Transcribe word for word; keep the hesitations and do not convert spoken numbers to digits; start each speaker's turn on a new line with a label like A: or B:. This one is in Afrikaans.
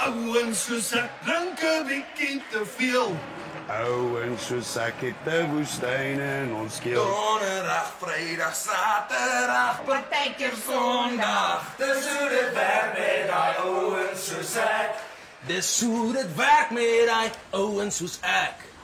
A: Ouens soos ek drink 'n bietjie te veel.
B: Ouens soos ek het 'n woestyn in ons keel.
A: Donderdag, Vrydag, Saterdag, partykeer Sondag. Dis hoe dit werk met daai ouens soos ek.
C: Dis hoe dit werk met daai ouens soos ek.